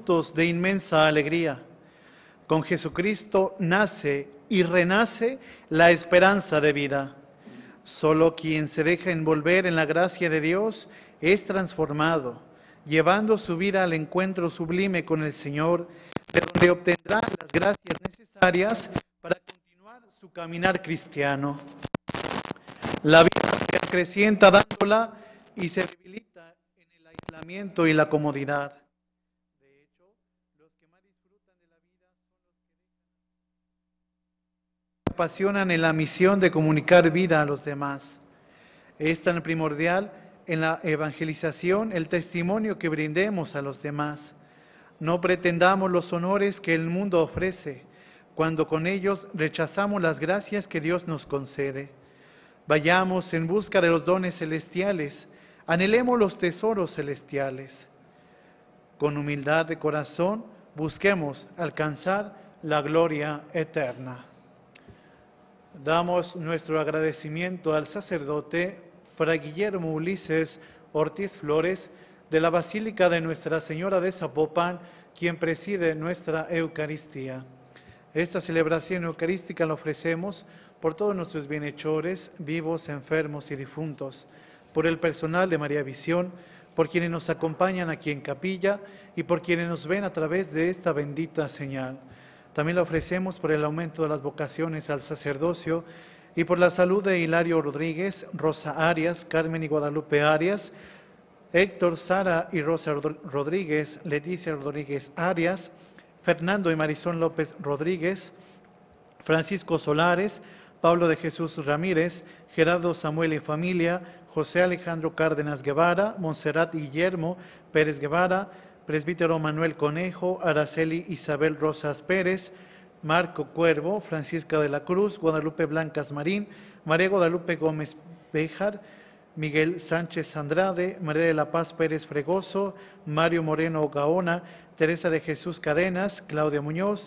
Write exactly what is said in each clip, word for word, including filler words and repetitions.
frutos de inmensa alegría. Con Jesucristo nace y renace la esperanza de vida. Solo quien se deja envolver en la gracia de Dios es transformado, llevando su vida al encuentro sublime con el Señor, de donde obtendrá las gracias necesarias para continuar su caminar cristiano. La vida se acrecienta dándola y se debilita en el aislamiento y la comodidad. De hecho, los que más disfrutan de la vida son los que se apasionan en la misión de comunicar vida a los demás. Es tan primordial en la evangelización el testimonio que brindemos a los demás. No pretendamos los honores que el mundo ofrece, cuando con ellos rechazamos las gracias que Dios nos concede. Vayamos en busca de los dones celestiales, anhelemos los tesoros celestiales. Con humildad de corazón, busquemos alcanzar la gloria eterna. Damos nuestro agradecimiento al sacerdote Fray Guillermo Ulises Ortiz Flores, de la Basílica de Nuestra Señora de Zapopan, quien preside nuestra Eucaristía. Esta celebración eucarística la ofrecemos por todos nuestros bienhechores, vivos, enfermos y difuntos, por el personal de María Visión, por quienes nos acompañan aquí en capilla y por quienes nos ven a través de esta bendita señal. También la ofrecemos por el aumento de las vocaciones al sacerdocio y por la salud de Hilario Rodríguez, Rosa Arias, Carmen y Guadalupe Arias, Héctor, Sara y Rosa Rodríguez, Leticia Rodríguez Arias, Fernando y Marisol López Rodríguez, Francisco Solares, Pablo de Jesús Ramírez, Gerardo Samuel y familia, José Alejandro Cárdenas Guevara, Monserrat Guillermo Pérez Guevara, presbítero Manuel Conejo, Araceli Isabel Rosas Pérez, Marco Cuervo, Francisca de la Cruz, Guadalupe Blancas Marín, María Guadalupe Gómez Béjar, Miguel Sánchez Andrade, María de la Paz Pérez Fregoso, Mario Moreno Gaona, Teresa de Jesús Cadenas, Claudia Muñoz,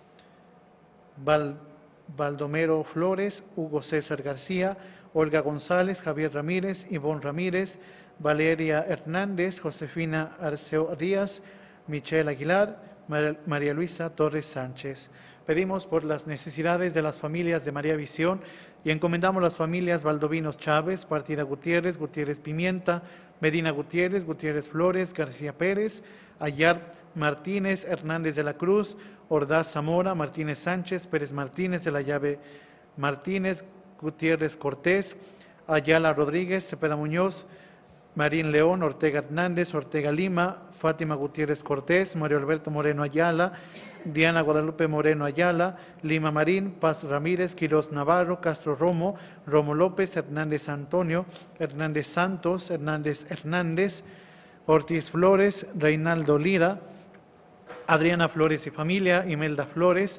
Val, Baldomero Flores, Hugo César García, Olga González, Javier Ramírez, Ivonne Ramírez, Valeria Hernández, Josefina Arceo Díaz, Michelle Aguilar, María Luisa Torres Sánchez. Pedimos por las necesidades de las familias de María Visión y encomendamos las familias Valdovinos Chávez, Partida Gutiérrez, Gutiérrez Pimienta, Medina Gutiérrez, Gutiérrez Flores, García Pérez, Ayar Martínez, Hernández de la Cruz, Ordaz Zamora, Martínez Sánchez, Pérez Martínez de la Llave Martínez, Gutiérrez Cortés, Ayala Rodríguez, Cepeda Muñoz, Marín León, Ortega Hernández, Ortega Lima, Fátima Gutiérrez Cortés, Mario Alberto Moreno Ayala, Diana Guadalupe Moreno Ayala, Lima Marín, Paz Ramírez, Quirós Navarro, Castro Romo, Romo López, Hernández Antonio, Hernández Santos, Hernández Hernández, Ortiz Flores, Reinaldo Lira, Adriana Flores y familia, Imelda Flores,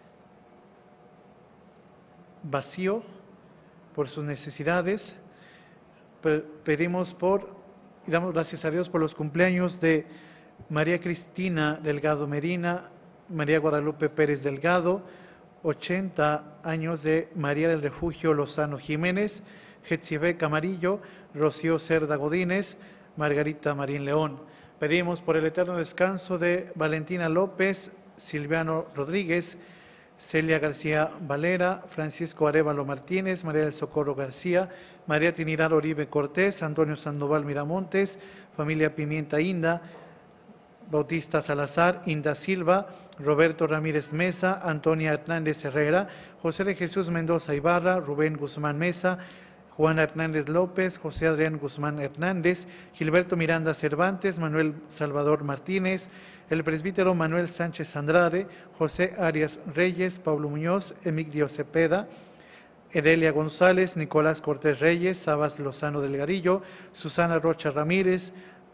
Vacío, por sus necesidades. Pedimos por, y damos gracias a Dios por los cumpleaños de María Cristina Delgado Medina, María Guadalupe Pérez Delgado, ochenta años de María del Refugio Lozano Jiménez, Jetzibe Camarillo, Rocío Cerda Godínez, Margarita Marín León. Pedimos por el eterno descanso de Valentina López, Silviano Rodríguez, Celia García Valera, Francisco Arévalo Martínez, María del Socorro García, María Trinidad Oribe Cortés, Antonio Sandoval Miramontes, familia Pimienta Inda, Bautista Salazar, Inda Silva, Roberto Ramírez Mesa, Antonia Hernández Herrera, José de Jesús Mendoza Ibarra, Rubén Guzmán Mesa, Juana Hernández López, José Adrián Guzmán Hernández, Gilberto Miranda Cervantes, Manuel Salvador Martínez, el presbítero Manuel Sánchez Andrade, José Arias Reyes, Pablo Muñoz, Emigdio Cepeda, Edelia González, Nicolás Cortés Reyes, Sabas Lozano Delgadillo, Susana Rocha Ramírez,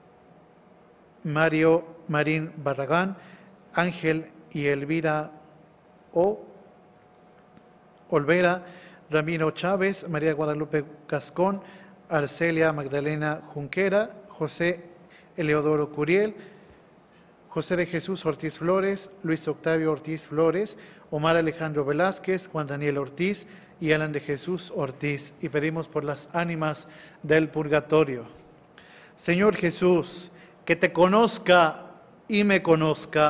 Mario Marín Barragán, Ángel y Elvira O. Olvera, Ramiro Chávez, María Guadalupe Cascón, Arcelia Magdalena Junquera, José Eleodoro Curiel, José de Jesús Ortiz Flores, Luis Octavio Ortiz Flores, Omar Alejandro Velázquez, Juan Daniel Ortiz y Alan de Jesús Ortiz. Y pedimos por las ánimas del purgatorio. Señor Jesús, que te conozca y me conozca.